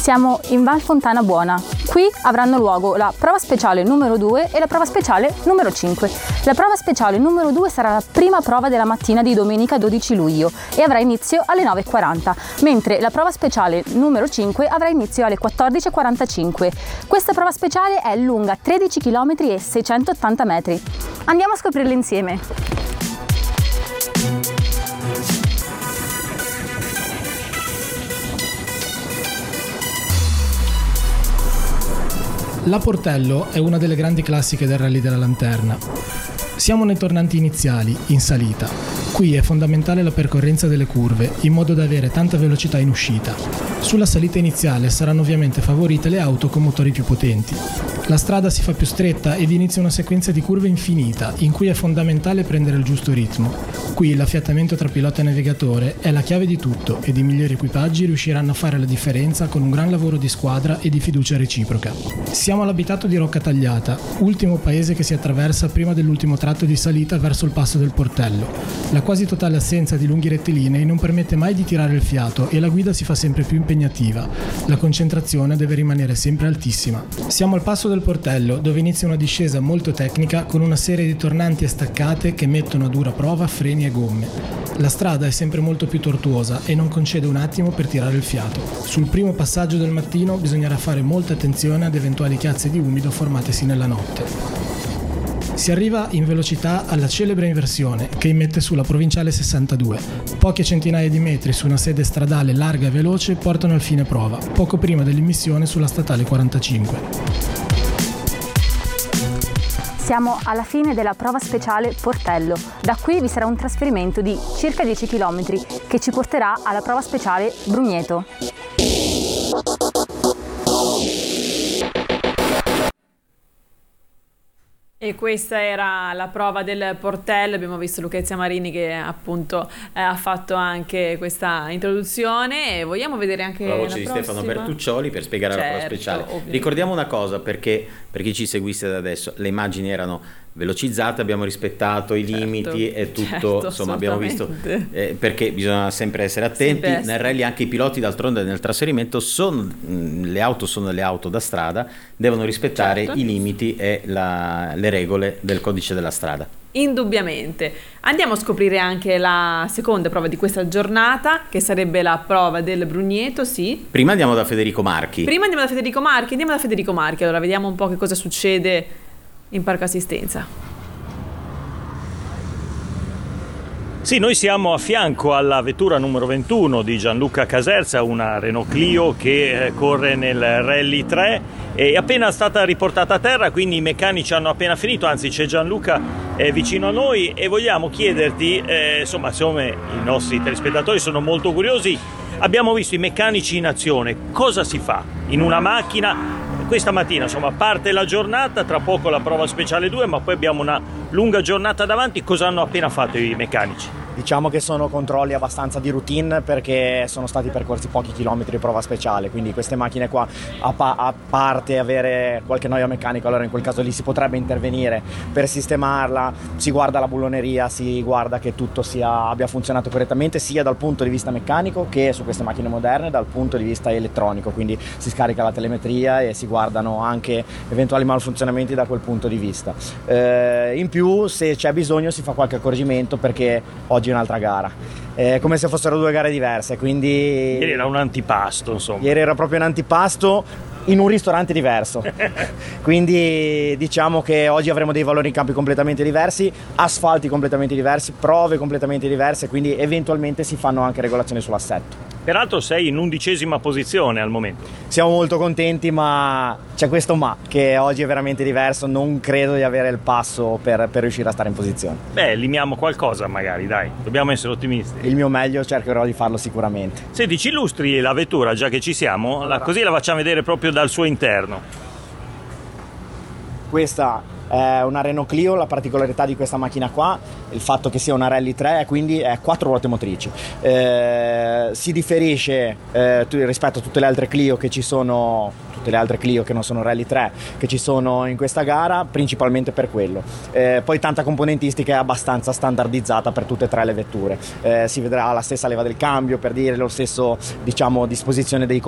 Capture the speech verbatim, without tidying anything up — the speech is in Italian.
Siamo in Val Fontana Buona. Qui avranno luogo la prova speciale numero due e la prova speciale numero cinque. La prova speciale numero due sarà la prima prova della mattina di domenica dodici luglio e avrà inizio alle nove e quaranta, mentre la prova speciale numero cinque avrà inizio alle quattordici e quarantacinque. Questa prova speciale è lunga tredici chilometri e seicentottanta metri. Andiamo a scoprirle insieme. La Portello è una delle grandi classiche del Rally della Lanterna. Siamo nei tornanti iniziali, in salita. Qui è fondamentale la percorrenza delle curve, in modo da avere tanta velocità in uscita. Sulla salita iniziale saranno ovviamente favorite le auto con motori più potenti. La strada si fa più stretta ed inizia una sequenza di curve infinita, in cui è fondamentale prendere il giusto ritmo. Qui l'affiatamento tra pilota e navigatore è la chiave di tutto ed i migliori equipaggi riusciranno a fare la differenza con un gran lavoro di squadra e di fiducia reciproca. Siamo all'abitato di Rocca Tagliata, ultimo paese che si attraversa prima dell'ultimo tratto di salita verso il passo del Portello. La quasi totale assenza di lunghi rettilinei non permette mai di tirare il fiato e la guida si fa sempre più impegnativa. La concentrazione deve rimanere sempre altissima. Siamo al passo del Portello, dove inizia una discesa molto tecnica con una serie di tornanti e staccate che mettono a dura prova freni e gomme. La strada è sempre molto più tortuosa e non concede un attimo per tirare il fiato. Sul primo passaggio del mattino bisognerà fare molta attenzione ad eventuali chiazze di umido formatesi nella notte. Si arriva in velocità alla celebre inversione che immette sulla provinciale sessantadue. Poche centinaia di metri su una sede stradale larga e veloce portano al fine prova, poco prima dell'immissione sulla statale quarantacinque. Siamo alla fine della prova speciale Portello. Da qui vi sarà un trasferimento di circa dieci chilometri che ci porterà alla prova speciale Brugneto. E questa era la prova del Portello. Abbiamo visto Lucrezia Marini che appunto eh, ha fatto anche questa introduzione e vogliamo vedere anche la voce la di prossima? Stefano Bertuccioli per spiegare certo, la prova speciale. ovviamente. Ricordiamo una cosa, perché per chi ci seguisse da adesso, le immagini erano velocizzate, abbiamo rispettato i certo, limiti e tutto, certo, insomma abbiamo visto assolutamente. eh, perché bisogna sempre essere attenti. Sempre nel rally anche i piloti d'altronde nel trasferimento sono mh, le auto sono le auto da strada, devono rispettare Certo. i limiti e la, le regole del codice della strada. Indubbiamente. Andiamo a scoprire anche la seconda prova di questa giornata, che sarebbe la prova del Brugneto, sì. Prima andiamo da Federico Marchi. Prima andiamo da Federico Marchi, andiamo da Federico Marchi, allora vediamo un po' che cosa succede in parco assistenza. Sì, noi siamo a fianco alla vettura numero ventuno di Gianluca Caserza, una Renault Clio che eh, corre nel Rally tre, è appena stata riportata a terra, quindi i meccanici hanno appena finito, anzi c'è Gianluca eh, vicino a noi e vogliamo chiederti, eh, insomma, siccome i nostri telespettatori sono molto curiosi, abbiamo visto i meccanici in azione, cosa si fa in una macchina? Questa mattina, insomma, parte la giornata, tra poco la prova speciale due, ma poi abbiamo una lunga giornata davanti. Cosa hanno appena fatto i meccanici? Diciamo che sono controlli abbastanza di routine perché sono stati percorsi pochi chilometri di prova speciale, quindi queste macchine qua, a, pa- a parte avere qualche noia meccanica, allora in quel caso lì si potrebbe intervenire per sistemarla, si guarda la bulloneria, si guarda che tutto sia, abbia funzionato correttamente sia dal punto di vista meccanico che su queste macchine moderne dal punto di vista elettronico, quindi si scarica la telemetria e si guardano anche eventuali malfunzionamenti da quel punto di vista. Eh, in più, se c'è bisogno, si fa qualche accorgimento perché oggi è un'altra gara, è come se fossero due gare diverse, quindi Ieri era un antipasto, insomma. Ieri era proprio un antipasto in un ristorante diverso, quindi diciamo che oggi avremo dei valori in campi completamente diversi, asfalti completamente diversi, prove completamente diverse, quindi eventualmente si fanno anche regolazioni sull'assetto. Peraltro sei in undicesima posizione al momento. Siamo molto contenti, ma c'è questo ma, che oggi è veramente diverso, non credo di avere il passo per, per riuscire a stare in posizione. Beh, limiamo qualcosa magari, dai, dobbiamo essere ottimisti. Il mio meglio cercherò di farlo sicuramente. Senti, ci illustri la vettura, già che ci siamo, la, così la facciamo vedere proprio dal suo interno. Questa è una Renault Clio, la particolarità di questa macchina qua, il fatto che sia una Rally tre, quindi è quattro ruote motrici. Eh, si differisce eh, rispetto a tutte le altre Clio che ci sono, tutte le altre Clio che non sono Rally tre, che ci sono in questa gara, principalmente per quello. Eh, poi tanta componentistica è abbastanza standardizzata per tutte e tre le vetture. Eh, si vedrà la stessa leva del cambio, per dire, lo stesso, diciamo, disposizione dei